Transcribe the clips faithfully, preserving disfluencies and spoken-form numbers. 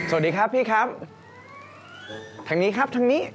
สวัสดีครับพี่ครับทางนี้ครับทางนี้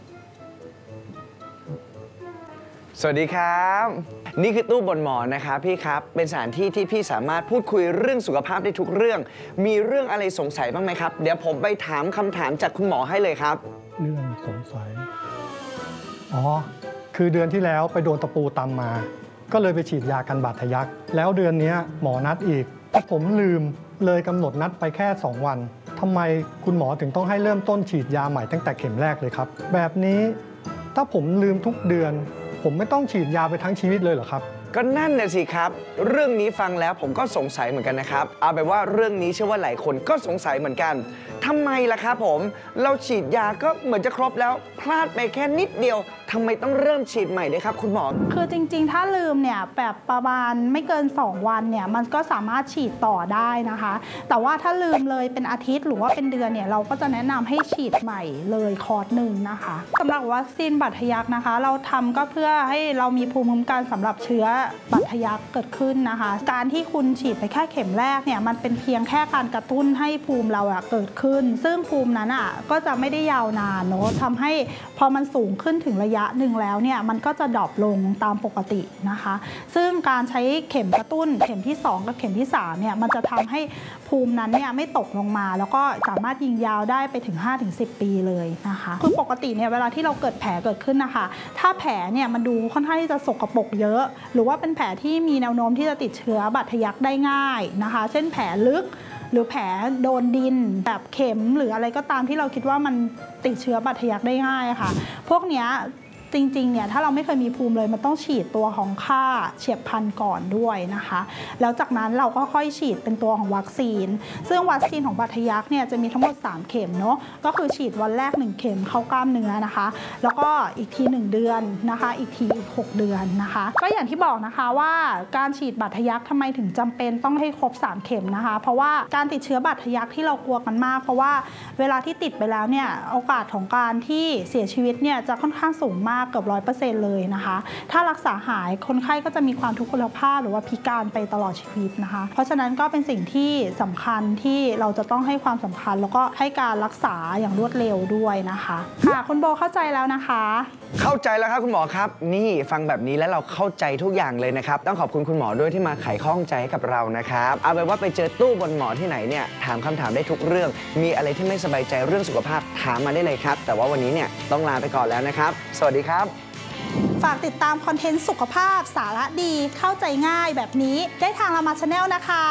สวัสดีครับนี่คือตู้บนหมอนนะครับพี่ครับเป็นสถานที่ที่พี่สามารถพูดคุยเรื่องสุขภาพได้ทุกเรื่องมีเรื่องอะไรสงสัยบ้างไหมครับเดี๋ยวผมไปถามคำถามจากคุณหมอให้เลยครับเรื่องสงสัยอ๋อคือเดือนที่แล้วไปโดนตะปูตำมาก็เลยไปฉีดยากันบาดทะยักแล้วเดือนนี้หมอนัดอีกแต่ผมลืมเลยกำหนดนัดไปแค่สองวันทำไมคุณหมอถึงต้องให้เริ่มต้นฉีดยาใหม่ตั้งแต่เข็มแรกเลยครับแบบนี้ถ้าผมลืมทุกเดือนผมไม่ต้องฉีดยาไปทั้งชีวิตเลยเหรอครับก็นั่นน่ะสิครับเรื่องนี้ฟังแล้วผมก็สงสัยเหมือนกันนะครับเอาเป็นว่าเรื่องนี้เชื่อว่าหลายคนก็สงสัยเหมือนกันทำไมล่ะครับผมเราฉีดยาก็เหมือนจะครบแล้วพลาดไปแค่นิดเดียวทำไมต้องเริ่มฉีดใหม่ด้วยครับคุณหมอคือจริงๆถ้าลืมเนี่ยแบบประมาณไม่เกินสองวันเนี่ยมันก็สามารถฉีดต่อได้นะคะแต่ว่าถ้าลืมเลยเป็นอาทิตย์หรือว่าเป็นเดือนเนี่ยเราก็จะแนะนำให้ฉีดใหม่เลยคอร์สหนึ่งนะคะสำหรับวัคซีนบาดทะยักนะคะเราทำก็เพื่อให้เรามีภูมิคุ้มกันสำหรับเชื้อบาดทะยักเกิดขึ้นนะคะการที่คุณฉีดไปแค่เข็มแรกเนี่ยมันเป็นเพียงแค่การกระตุ้นให้ภูมิเราอะเกิดขึ้นซึ่งภูมินั้นอะก็จะไม่ได้ยาวนานเนาะทำให้พอมันสูงขึ้นถึงระยะหนึ่งแล้วเนี่ยมันก็จะดรอปลงตามปกตินะคะซึ่งการใช้เข็มกระตุ้นเข็มที่สองกับเข็มที่สามเนี่ยมันจะทำให้ภูมินั้นเนี่ยไม่ตกลงมาแล้วก็สามารถยิงยาวได้ไปถึง ห้าถึงสิบ ปีเลยนะคะคือปกติเนี่ยเวลาที่เราเกิดแผลเกิดขึ้นนะคะถ้าแผลเนี่ยมันดูค่อนข้างที่จะสกปรกเยอะหรือว่าเป็นแผลที่มีแนวโน้มที่จะติดเชื้อบาดทะยักได้ง่ายนะคะเช่นแผลลึกหรือแผลโดนดินแบบเข็มหรืออะไรก็ตามที่เราคิดว่ามันติดเชื้อบาดทะยักได้ง่ายค่ะพวกเนี้ยจริงๆเนี่ยถ้าเราไม่เคยมีภูมิเลยมันต้องฉีดตัวของค่าเฉียบพลันก่อนด้วยนะคะแล้วจากนั้นเราก็ค่อยฉีดเป็นตัวของวัคซีนซึ่งวัคซีนของบาดทะยักเนี่ยจะมีทั้งหมดสามเข็มเนาะก็คือฉีดวันแรกหนึ่งเข็มเข้ากล้ามเนื้อนะคะแล้วก็อีกทีหนึ่งเดือนนะคะอีกทีอีกหกเดือนนะคะก็อย่างที่บอกนะคะว่าการฉีดบาดทะยักทำไมถึงจำเป็นต้องให้ครบสามเข็มนะคะเพราะว่าการติดเชื้อบาดทะยักที่เรากลัวกันมากเพราะว่าเวลาที่ติดไปแล้วเนี่ยโอกาสของการที่เสียชีวิตเนี่ยจะค่อนข้างสูงมากเกือบร้อยเปอร์เซ็นต์เลยนะคะถ้ารักษาหายคนไข้ก็จะมีความทุกขลภาพหรือว่าพิการไปตลอดชีวิตนะคะเพราะฉะนั้นก็เป็นสิ่งที่สำคัญที่เราจะต้องให้ความสำคัญแล้วก็ให้การรักษาอย่างรวดเร็วด้วยนะคะค่ะคุณโบเข้าใจแล้วนะคะเข้าใจแล้วครับคุณหมอครับนี่ฟังแบบนี้แล้วเราเข้าใจทุกอย่างเลยนะครับต้องขอบคุณคุณหมอด้วยที่มาไขข้องใจให้กับเรานะครับเอาเป็นว่าไปเจอตู้บนหมอที่ไหนเนี่ยถามคำถามได้ทุกเรื่องมีอะไรที่ไม่สบายใจเรื่องสุขภาพถามมาได้เลยครับแต่ว่าวันนี้เนี่ยต้องลาไปก่อนแล้วนะครับสวัสดีครับฝากติดตามคอนเทนต์สุขภาพสาระดีเข้าใจง่ายแบบนี้ได้ทางรามาชาแนลนะคะ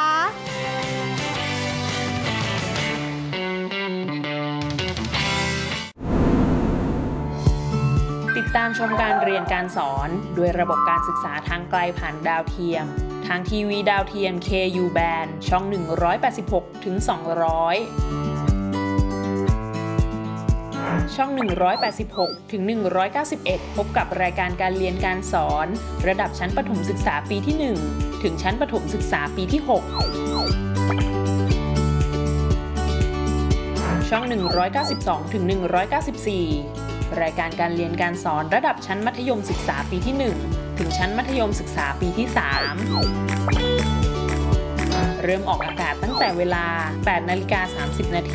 ติดตามชมการเรียนการสอนด้วยระบบการศึกษาทางไกลผ่านดาวเทียมทางทีวีดาวเทียม เค ยู Band ช่อง หนึ่งร้อยแปดสิบหกถึงสองร้อย ช่อง หนึ่งร้อยแปดสิบหกถึงหนึ่งร้อยเก้าสิบเอ็ด พบกับรายการการเรียนการสอนระดับชั้นประถมศึกษาปีที่ หนึ่ง ถึงชั้นประถมศึกษาปีที่ หก ช่อง หนึ่งร้อยเก้าสิบสองถึงหนึ่งร้อยเก้าสิบสี่ รายการการเรียนการสอนระดับชั้นมัธยมศึกษาปีที่ หนึ่ง ถึงชั้นมัธยมศึกษาปีที่ สาม เริ่มออกอากาศตั้งแต่เวลา แปดนาฬิกาสามสิบนาที